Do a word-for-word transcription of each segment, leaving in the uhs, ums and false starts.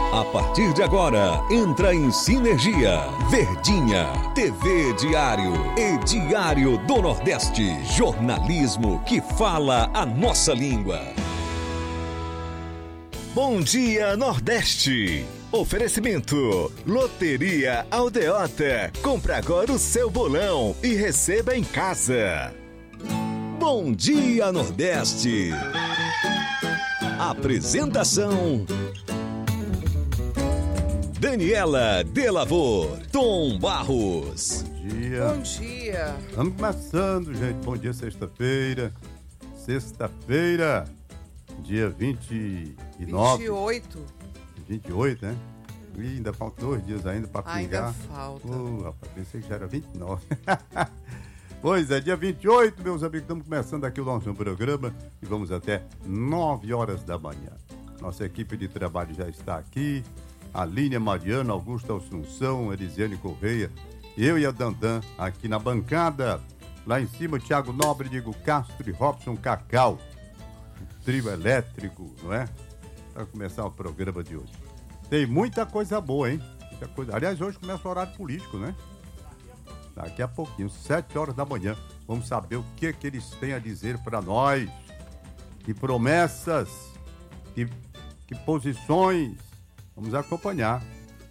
A partir de agora, entra em Sinergia, Verdinha, T V Diário e Diário do Nordeste. Jornalismo que fala a nossa língua. Bom dia, Nordeste. Oferecimento Loteria Aldeota. Compre agora o seu bolão e receba em casa. Bom dia, Nordeste. Apresentação: Daniela Delavor, Tom Barros. Bom dia. Bom dia. Estamos começando, gente. Bom dia, sexta-feira. Sexta-feira, dia vinte e nove. vinte e oito. vinte e oito, né? E ainda faltam dois dias ainda para pingar. Ainda falta. Oh, rapaz, pensei que já era vinte e nove. Pois é, dia vinte e oito, meus amigos, estamos começando aqui o nosso programa e vamos até nove horas da manhã. Nossa equipe de trabalho já está aqui. Aline, Mariana, Augusto Assunção, Elisiane Correia, eu e a Dandan aqui na bancada. Lá em cima, Thiago Nobre, Diego Castro e Robson Cacau. O trio elétrico, não é? Para começar o programa de hoje. Tem muita coisa boa, hein? Muita coisa. Aliás, hoje começa o horário político, né? Daqui a pouquinho, sete horas da manhã, vamos saber o que, que eles têm a dizer para nós. Que promessas, que, que posições. Vamos acompanhar.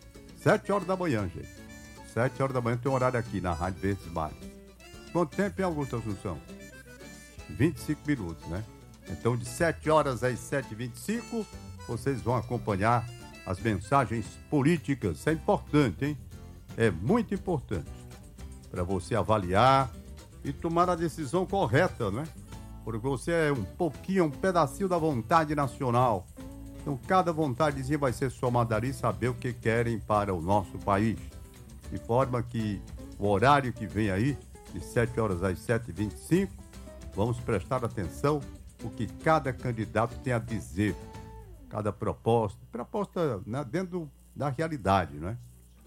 Sete horas da manhã, gente. Sete horas da manhã tem um horário aqui na Rádio Verdes Mares. Quanto tempo, hein, Augusto Assunção? vinte e cinco minutos, né? Então, de sete horas às sete e vinte e cinco, vocês vão acompanhar as mensagens políticas. Isso é importante, hein? É muito importante para você avaliar e tomar a decisão correta, né? Porque você é um pouquinho, um pedacinho da vontade nacional. Então, cada vontadezinha vai ser somada ali, saber o que querem para o nosso país. De forma que o horário que vem aí, de sete horas às sete e vinte e cinco, vamos prestar atenção o que cada candidato tem a dizer. Cada proposta, proposta, né, dentro da realidade, né?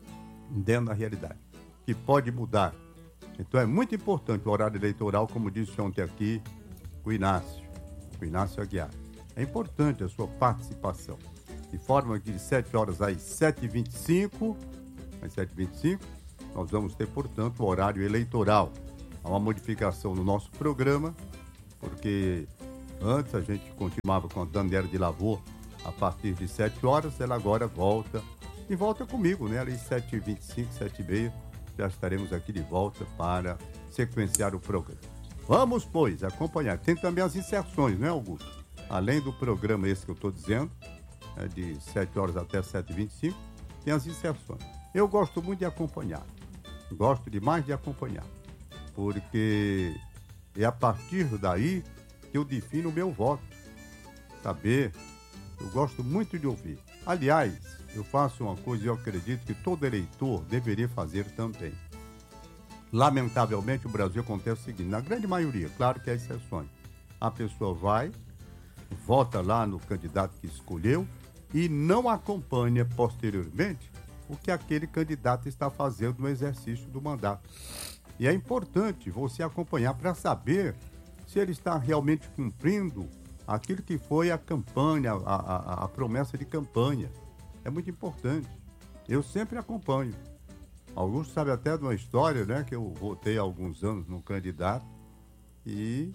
Dentro da realidade, que pode mudar. Então é muito importante o horário eleitoral, como disse ontem aqui o Inácio, o Inácio Aguiar. É importante a sua participação. De forma que de sete horas às sete e vinte e cinco, às sete e vinte e cinco, nós vamos ter, portanto, o horário eleitoral. Há uma modificação no nosso programa, porque antes a gente continuava com a Daniela de Lavor a partir de sete horas, ela agora volta, e volta comigo, né? Ali sete e vinte e cinco, sete e meia, já estaremos aqui de volta para sequenciar o programa. Vamos, pois, acompanhar. Tem também as inserções, né, Augusto? Além do programa esse que eu estou dizendo, é de sete horas até sete e vinte e cinco, tem as inserções. Eu gosto muito de acompanhar. Gosto demais de acompanhar. Porque é a partir daí que eu defino o meu voto. Saber, eu gosto muito de ouvir. Aliás, eu faço uma coisa e eu acredito que todo eleitor deveria fazer também. Lamentavelmente, o Brasil acontece o seguinte, na grande maioria, claro que há exceções, a pessoa vai, vota lá no candidato que escolheu e não acompanha posteriormente o que aquele candidato está fazendo no exercício do mandato. E é importante você acompanhar para saber se ele está realmente cumprindo aquilo que foi a campanha, a, a, a promessa de campanha. É muito importante. Eu sempre acompanho. Augusto sabe até de uma história, né, que eu votei há alguns anos num candidato e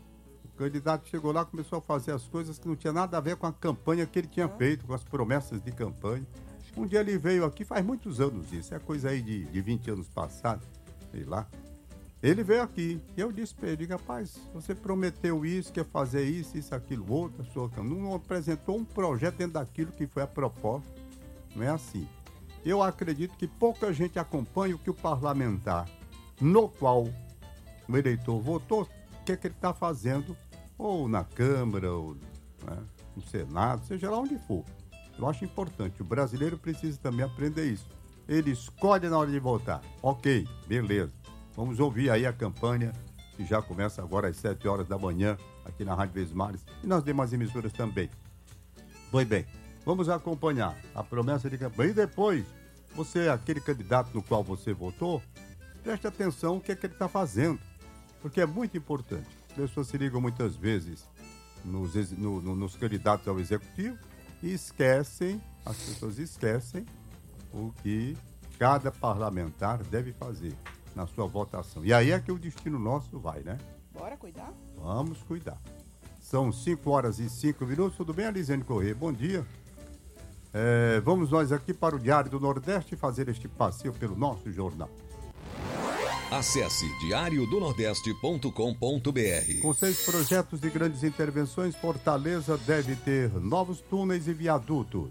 o candidato chegou lá e começou a fazer as coisas que não tinha nada a ver com a campanha que ele tinha feito, com as promessas de campanha. Um dia ele veio aqui, faz muitos anos isso, é coisa aí de, de vinte anos passados, sei lá. Ele veio aqui e eu disse para ele, rapaz, você prometeu isso, quer fazer isso, isso, aquilo, outro, a sua não apresentou um projeto dentro daquilo que foi a proposta. Não é assim. Eu acredito que pouca gente acompanha o que o parlamentar, no qual o eleitor votou, o que, é que ele está fazendo, ou na Câmara, ou, né, no Senado, seja lá onde for. Eu acho importante, o brasileiro precisa também aprender isso. Ele escolhe na hora de votar. Ok, beleza. Vamos ouvir aí a campanha, que já começa agora às sete horas da manhã, aqui na Rádio Verdes Mares, e nas demais emissoras também. Pois bem, vamos acompanhar a promessa de campanha. E depois, você, aquele candidato no qual você votou, preste atenção o que é que ele está fazendo, porque é muito importante. As pessoas se ligam muitas vezes nos, no, no, nos candidatos ao executivo e esquecem as pessoas esquecem o que cada parlamentar deve fazer na sua votação. E aí é que o destino nosso vai, né? Bora cuidar? Vamos cuidar. São cinco horas e cinco minutos. Tudo bem, Alisiane Corrêa? Bom dia. É, vamos nós aqui para o Diário do Nordeste fazer este passeio pelo nosso jornal. Acesse diário do nordeste ponto com ponto br. Com seis projetos de grandes intervenções, Fortaleza deve ter novos túneis e viadutos.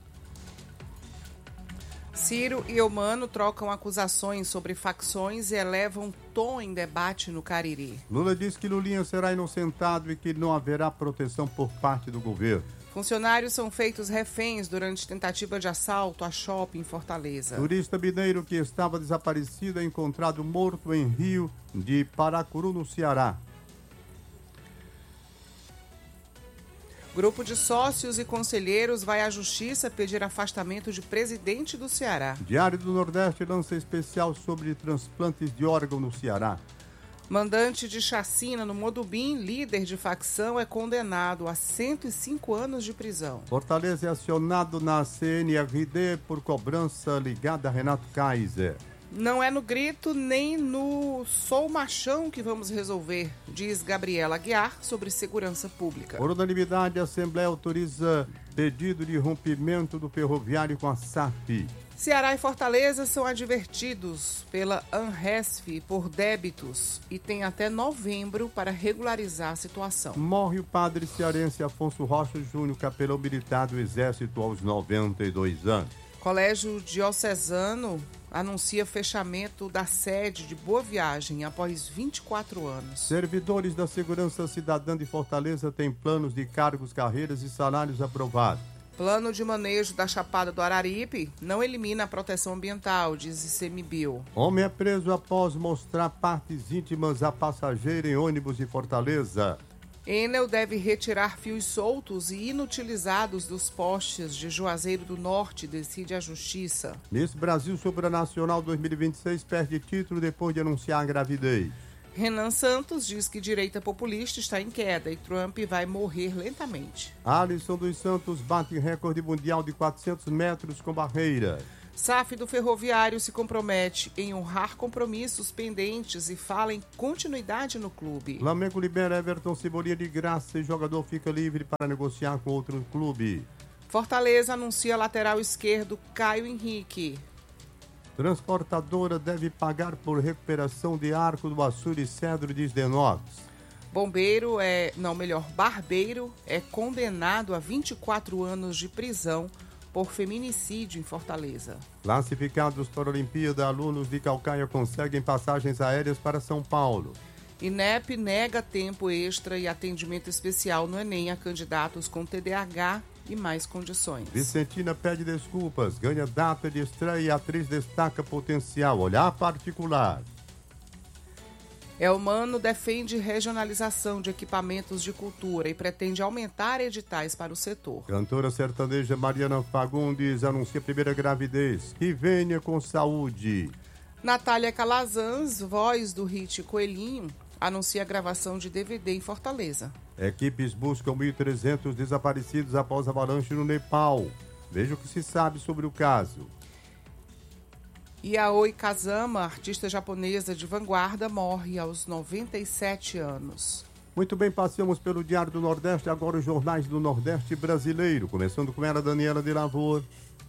Ciro e Eumano trocam acusações sobre facções e elevam tom em debate no Cariri. Lula diz que Lulinha será inocentado e que não haverá proteção por parte do governo. Funcionários são feitos reféns durante tentativa de assalto a shopping em Fortaleza. Turista mineiro que estava desaparecido é encontrado morto em Rio de Paracuru, no Ceará. Grupo de sócios e conselheiros vai à justiça pedir afastamento de presidente do Ceará. Diário do Nordeste lança especial sobre transplantes de órgão no Ceará. Mandante de chacina no Modubim, líder de facção, é condenado a cento e cinco anos de prisão. Fortaleza é acionado na C N R D por cobrança ligada a Renato Kaiser. Não é no grito nem no sou machão que vamos resolver, diz Gabriela Aguiar sobre segurança pública. Por unanimidade, a Assembleia autoriza pedido de rompimento do ferroviário com a S A F. Ceará e Fortaleza são advertidos pela ANRESF por débitos e tem até novembro para regularizar a situação. Morre o padre cearense Afonso Rocha Júnior, capelão militar do Exército, aos noventa e dois anos. Colégio Diocesano anuncia fechamento da sede de Boa Viagem após vinte e quatro anos. Servidores da Segurança Cidadã de Fortaleza têm planos de cargos, carreiras e salários aprovados. Plano de manejo da Chapada do Araripe não elimina a proteção ambiental, diz ICMBio. Homem é preso após mostrar partes íntimas a passageiro em ônibus de Fortaleza. Enel deve retirar fios soltos e inutilizados dos postes de Juazeiro do Norte, decide a Justiça. Miss Brasil Supranacional dois mil e vinte e seis perde título depois de anunciar a gravidez. Renan Santos diz que direita populista está em queda e Trump vai morrer lentamente. Alisson dos Santos bate recorde mundial de quatrocentos metros com barreira. S A F do Ferroviário se compromete em honrar compromissos pendentes e fala em continuidade no clube. Flamengo libera Everton Cebolinha de graça e jogador fica livre para negociar com outro clube. Fortaleza anuncia lateral esquerdo Caio Henrique. Transportadora deve pagar por recuperação de Arco do Açude e Cedro, diz Denox. Bombeiro é, não, melhor, barbeiro é condenado a vinte e quatro anos de prisão por feminicídio em Fortaleza. Classificados para a Olimpíada, alunos de Calcaia conseguem passagens aéreas para São Paulo. INEP nega tempo extra e atendimento especial no Enem a candidatos com T D A H e mais condições. Vicentina pede desculpas, ganha data de estreia e atriz destaca potencial. Olhar particular. Eumano defende regionalização de equipamentos de cultura e pretende aumentar editais para o setor. Cantora sertaneja Mariana Fagundes anuncia primeira gravidez. Que venha com saúde. Natália Calazans, voz do hit Coelhinho, anuncia a gravação de D V D em Fortaleza. Equipes buscam mil e trezentos desaparecidos após avalanche no Nepal. Veja o que se sabe sobre o caso. Yaoi Kazama, artista japonesa de vanguarda, morre aos noventa e sete anos. Muito bem, passamos pelo Diário do Nordeste, agora os jornais do Nordeste brasileiro. Começando com ela, Daniela de Lavor.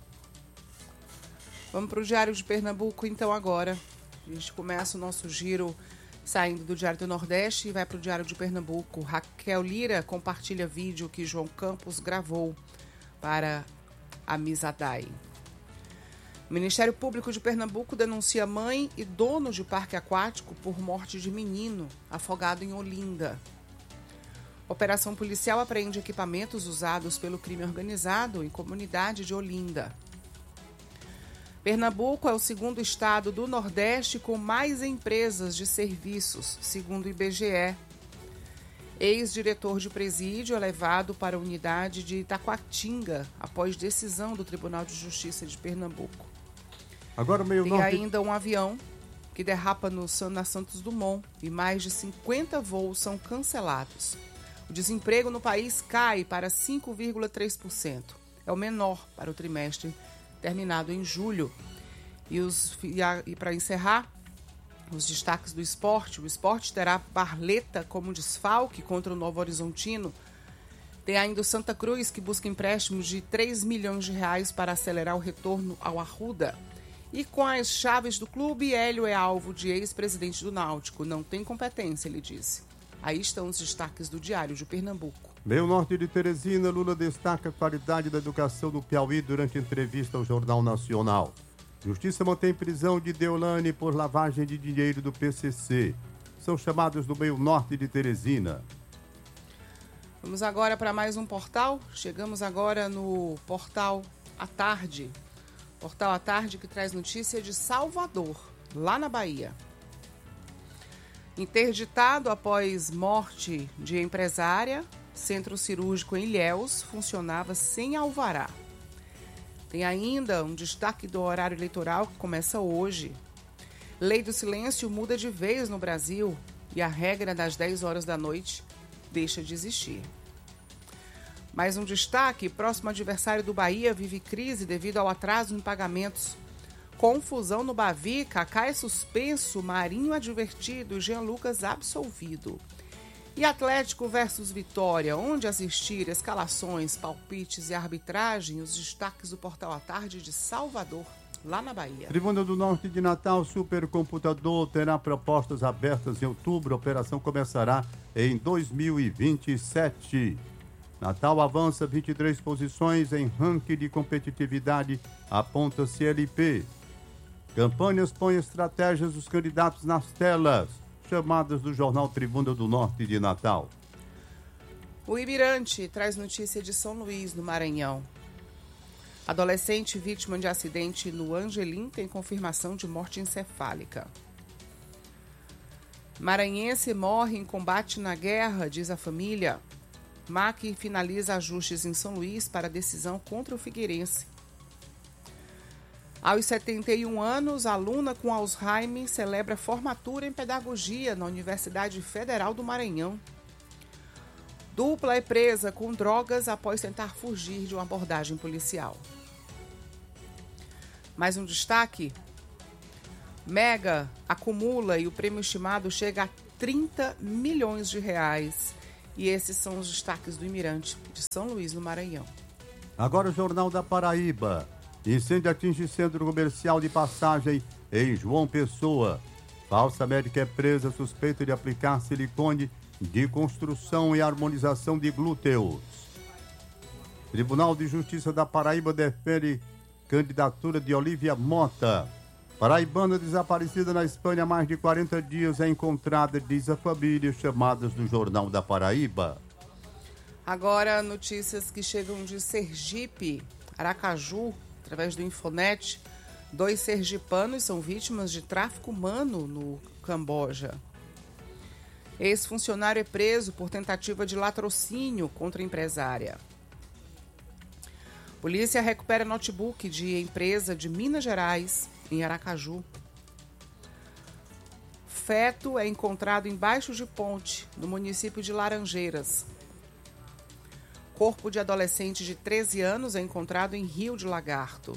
Vamos para o Diário de Pernambuco, então, agora. A gente começa o nosso giro saindo do Diário do Nordeste e vai para o Diário de Pernambuco. Raquel Lira compartilha vídeo que João Campos gravou para a Mizadai. O Ministério Público de Pernambuco denuncia mãe e dono de parque aquático por morte de menino afogado em Olinda. Operação policial apreende equipamentos usados pelo crime organizado em comunidade de Olinda. Pernambuco é o segundo estado do Nordeste com mais empresas de serviços, segundo o I B G E. Ex-diretor de presídio é levado para a unidade de Itacoatinga após decisão do Tribunal de Justiça de Pernambuco. Agora meio Tem norte... ainda um avião que derrapa no na Santos Dumont e mais de cinquenta voos são cancelados. O desemprego no país cai para cinco vírgula três por cento. é o menor para o trimestre terminado em julho. E, os, e, e para encerrar, os destaques do esporte. O esporte terá Barleta como desfalque contra o Novo Horizontino. Tem ainda o Santa Cruz, que busca empréstimos de três milhões de reais para acelerar o retorno ao Arruda. E com as chaves do clube, Hélio é alvo de ex-presidente do Náutico. Não tem competência, ele disse. Aí estão os destaques do Diário de Pernambuco. Meio Norte de Teresina, Lula destaca a qualidade da educação do Piauí durante entrevista ao Jornal Nacional. Justiça mantém prisão de Deolane por lavagem de dinheiro do P C C. São chamados do Meio Norte de Teresina. Vamos agora para mais um portal. Chegamos agora no Portal à Tarde. Portal à Tarde que traz notícia de Salvador, lá na Bahia. Interditado após morte de empresária, centro cirúrgico em Ilhéus funcionava sem alvará. Tem ainda um destaque do horário eleitoral que começa hoje. Lei do silêncio muda de vez no Brasil e a regra das dez horas da noite deixa de existir. Mais um destaque, próximo adversário do Bahia vive crise devido ao atraso em pagamentos. Confusão no Bavi, Kaká é suspenso, Marinho advertido e Jean Lucas absolvido. E Atlético versus Vitória, onde assistir, escalações, palpites e arbitragem, os destaques do Portal à Tarde de Salvador, lá na Bahia. Tribuna do Norte de Natal, supercomputador terá propostas abertas em outubro. A operação começará em dois mil e vinte e sete. Natal avança vinte e três posições em ranking de competitividade, aponta C L P. Campanhas põem estratégias dos candidatos nas telas. Chamadas do jornal Tribuna do Norte de Natal. O Ibirante traz notícia de São Luís, no Maranhão. Adolescente vítima de acidente no Angelim tem confirmação de morte encefálica. Maranhense morre em combate na guerra, diz a família. M A C finaliza ajustes em São Luís para decisão contra o Figueirense. Aos setenta e um anos, aluna com Alzheimer celebra formatura em pedagogia na Universidade Federal do Maranhão. Dupla é presa com drogas após tentar fugir de uma abordagem policial. Mais um destaque. Mega acumula e o prêmio estimado chega a trinta milhões de reais. E esses são os destaques do Imirante de São Luís, no Maranhão. Agora o Jornal da Paraíba. Incêndio atinge centro comercial de Passagem em João Pessoa. Falsa médica é presa suspeita de aplicar silicone de construção e harmonização de glúteos. Tribunal de Justiça da Paraíba defende candidatura de Olívia Mota. Paraibana desaparecida na Espanha há mais de quarenta dias é encontrada, diz a família, chamadas do Jornal da Paraíba. Agora notícias que chegam de Sergipe, Aracaju. Através do Infonet, dois sergipanos são vítimas de tráfico humano no Camboja. Ex-funcionário é preso por tentativa de latrocínio contra a empresária. Polícia recupera notebook de empresa de Minas Gerais, em Aracaju. Feto é encontrado embaixo de ponte, no município de Laranjeiras. Corpo de adolescente de treze anos é encontrado em Rio de Lagarto.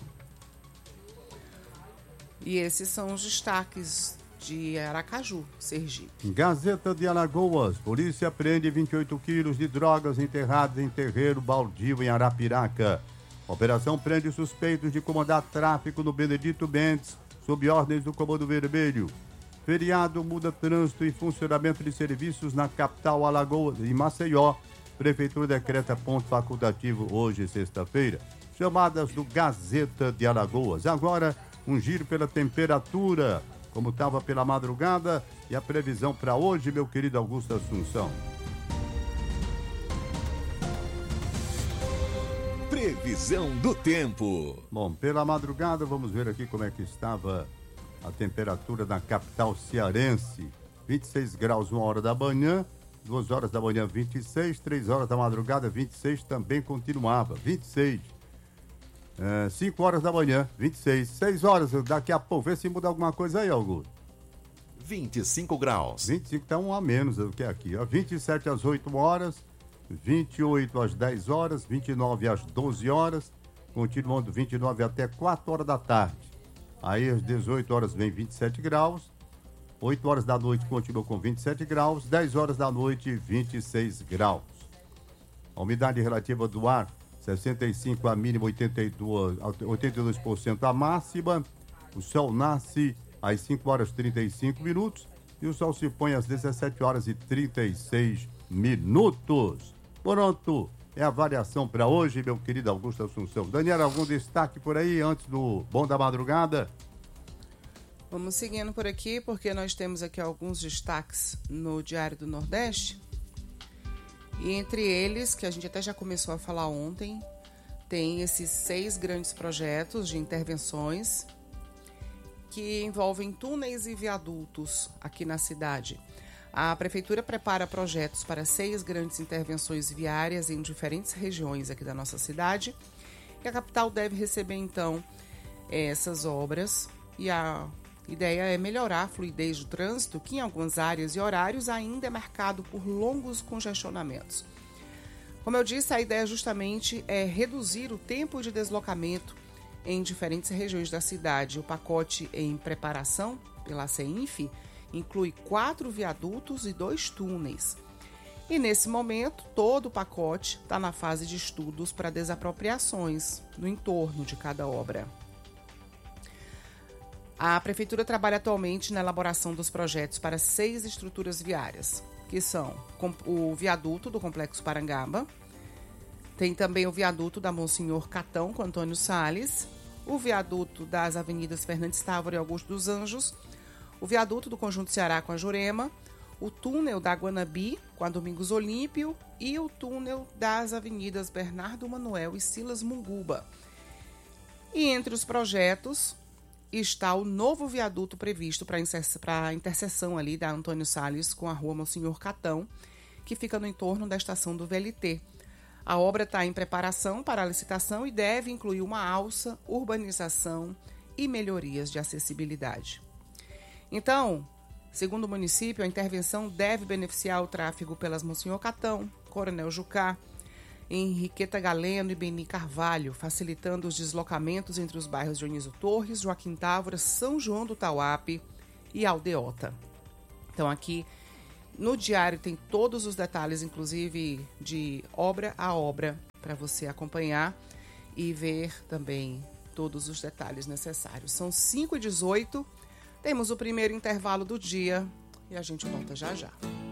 E esses são os destaques de Aracaju, Sergipe. Gazeta de Alagoas. Polícia apreende vinte e oito quilos de drogas enterradas em terreiro baldio em Arapiraca. Operação prende suspeitos de comandar tráfico no Benedito Mendes, sob ordens do Comando Vermelho. Feriado muda trânsito e funcionamento de serviços na capital Alagoas e Maceió. Prefeitura decreta ponto facultativo hoje, sexta-feira. Chamadas do Gazeta de Alagoas. Agora, um giro pela temperatura, como estava pela madrugada, e a previsão para hoje, meu querido Augusto Assunção. Previsão do tempo. Bom, pela madrugada, vamos ver aqui como é que estava a temperatura na capital cearense. vinte e seis graus, uma hora da manhã. duas horas da manhã, vinte e seis, três horas da madrugada, vinte e seis, também continuava, vinte e seis. É, cinco horas da manhã, vinte e seis, seis horas, daqui a pouco, vê se muda alguma coisa aí, Augusto. vinte e cinco graus. vinte e cinco tá um a menos do que aqui, ó. vinte e sete às oito horas, vinte e oito às dez horas, vinte e nove às doze horas, continuando vinte e nove até quatro horas da tarde. Aí às dezoito horas vem vinte e sete graus, oito horas da noite continua com vinte e sete graus, dez horas da noite vinte e seis graus. A umidade relativa do ar, sessenta e cinco a mínima, oitenta e dois, oitenta e dois por cento a máxima. O sol nasce às cinco horas e trinta e cinco minutos e o sol se põe às dezessete horas e trinta e seis minutos. Pronto, é a variação para hoje, meu querido Augusto Assunção. Daniela, algum destaque por aí antes do Bom da Madrugada? Vamos seguindo por aqui, porque nós temos aqui alguns destaques no Diário do Nordeste. E entre eles, que a gente até já começou a falar ontem, tem esses seis grandes projetos de intervenções que envolvem túneis e viadutos aqui na cidade. A Prefeitura prepara projetos para seis grandes intervenções viárias em diferentes regiões aqui da nossa cidade. E a capital deve receber, então, essas obras. E a ideia é melhorar a fluidez do trânsito, que em algumas áreas e horários ainda é marcado por longos congestionamentos. Como eu disse, a ideia justamente é reduzir o tempo de deslocamento em diferentes regiões da cidade. O pacote em preparação pela CEINF inclui quatro viadutos e dois túneis. E nesse momento, todo o pacote está na fase de estudos para desapropriações no entorno de cada obra. A Prefeitura trabalha atualmente na elaboração dos projetos para seis estruturas viárias, que são o viaduto do Complexo Parangaba, tem também o viaduto da Monsenhor Catão com Antônio Salles, o viaduto das avenidas Fernandes Távora e Augusto dos Anjos, o viaduto do Conjunto Ceará com a Jurema, o túnel da Guanabi com a Domingos Olímpio e o túnel das avenidas Bernardo Manuel e Silas Munguba. E entre os projetos está o novo viaduto previsto para a interseção ali da Antônio Salles com a rua Monsenhor Catão, que fica no entorno da estação do V L T. A obra está em preparação para a licitação e deve incluir uma alça, urbanização e melhorias de acessibilidade. Então, segundo o município, a intervenção deve beneficiar o tráfego pelas Monsenhor Catão, Coronel Jucá, Henriqueta Galeno e Beni Carvalho, facilitando os deslocamentos entre os bairros Dionísio Torres, Joaquim Távora, São João do Tauape e Aldeota. Então aqui no diário tem todos os detalhes, inclusive de obra a obra, para você acompanhar e ver também todos os detalhes necessários. São cinco e dezoito, temos o primeiro intervalo do dia e a gente volta já já.